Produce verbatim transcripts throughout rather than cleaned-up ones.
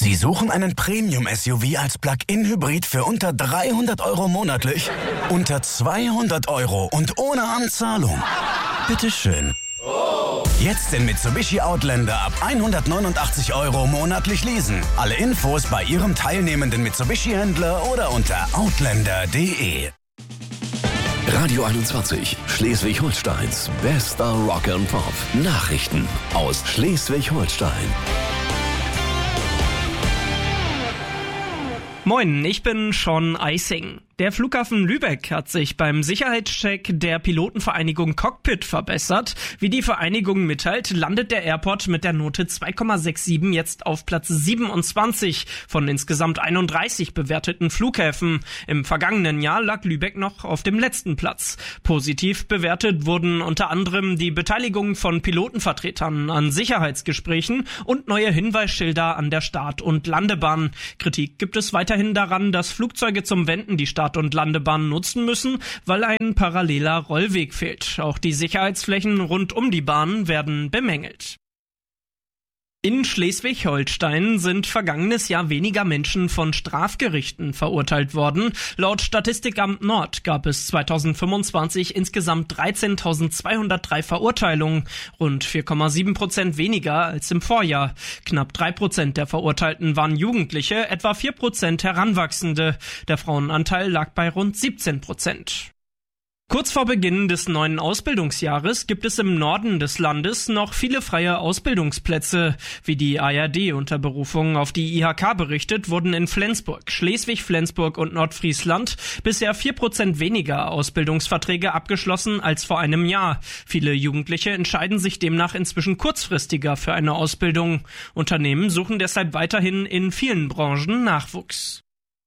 Sie suchen einen Premium-S U V als Plug-in-Hybrid für unter dreihundert Euro monatlich? Unter zweihundert Euro und ohne Anzahlung? Bitteschön. Jetzt den Mitsubishi Outlander ab hundertneunundachtzig Euro monatlich leasen. Alle Infos bei Ihrem teilnehmenden Mitsubishi-Händler oder unter outlander punkt de. Radio einundzwanzig, Schleswig-Holsteins bester Rock and Pop. Nachrichten aus Schleswig-Holstein. Moin, ich bin Sean Eising. Der Flughafen Lübeck hat sich beim Sicherheitscheck der Pilotenvereinigung Cockpit verbessert. Wie die Vereinigung mitteilt, landet der Airport mit der Note zwei Komma siebenundsechzig jetzt auf Platz siebenundzwanzig von insgesamt einunddreißig bewerteten Flughäfen. Im vergangenen Jahr lag Lübeck noch auf dem letzten Platz. Positiv bewertet wurden unter anderem die Beteiligung von Pilotenvertretern an Sicherheitsgesprächen und neue Hinweisschilder an der Start- und Landebahn. Kritik gibt es weiterhin daran, dass Flugzeuge zum Wenden die Start- und Landebahn nutzen müssen, weil ein paralleler Rollweg fehlt. Auch die Sicherheitsflächen rund um die Bahn werden bemängelt. In Schleswig-Holstein sind vergangenes Jahr weniger Menschen von Strafgerichten verurteilt worden. Laut Statistikamt Nord gab es zweitausendfünfundzwanzig insgesamt dreizehntausendzweihundertdrei Verurteilungen, rund vier Komma sieben Prozent weniger als im Vorjahr. Knapp drei Prozent der Verurteilten waren Jugendliche, etwa vier Prozent Heranwachsende. Der Frauenanteil lag bei rund siebzehn Prozent. Kurz vor Beginn des neuen Ausbildungsjahres gibt es im Norden des Landes noch viele freie Ausbildungsplätze. Wie die A R D unter Berufung auf die I H K berichtet, wurden in Flensburg, Schleswig-Flensburg und Nordfriesland bisher vier Prozent weniger Ausbildungsverträge abgeschlossen als vor einem Jahr. Viele Jugendliche entscheiden sich demnach inzwischen kurzfristiger für eine Ausbildung. Unternehmen suchen deshalb weiterhin in vielen Branchen Nachwuchs.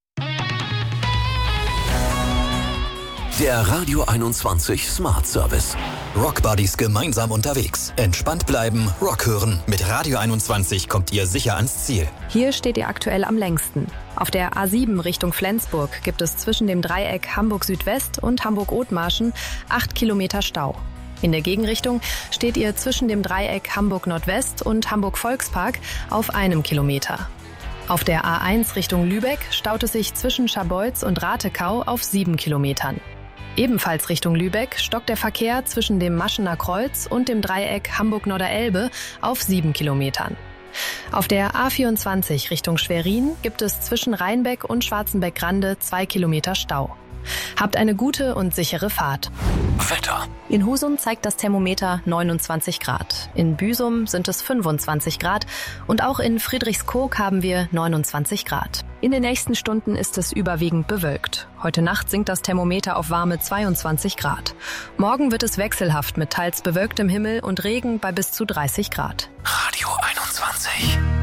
Der Radio einundzwanzig Smart Service. Rockbuddies gemeinsam unterwegs. Entspannt bleiben, Rock hören. Mit Radio einundzwanzig kommt ihr sicher ans Ziel. Hier steht ihr aktuell am längsten. Auf der A sieben Richtung Flensburg gibt es zwischen dem Dreieck Hamburg Südwest und Hamburg-Othmarschen acht Kilometer Stau. In der Gegenrichtung steht ihr zwischen dem Dreieck Hamburg Nordwest und Hamburg Volkspark auf einem Kilometer. Auf der A eins Richtung Lübeck staut es sich zwischen Scharbeutz und Ratekau auf sieben Kilometern. Ebenfalls Richtung Lübeck stockt der Verkehr zwischen dem Maschener Kreuz und dem Dreieck Hamburg-Norderelbe auf sieben Kilometern. Auf der A vierundzwanzig Richtung Schwerin gibt es zwischen Rheinbeck und Schwarzenbeck-Grande zwei Kilometer Stau. Habt eine gute und sichere Fahrt. Wetter. In Husum zeigt das Thermometer neunundzwanzig Grad. In Büsum sind es fünfundzwanzig Grad und auch in Friedrichskoog haben wir neunundzwanzig Grad. In den nächsten Stunden ist es überwiegend bewölkt. Heute Nacht sinkt das Thermometer auf warme zweiundzwanzig Grad. Morgen wird es wechselhaft mit teils bewölktem Himmel und Regen bei bis zu dreißig Grad. Radio einundzwanzig.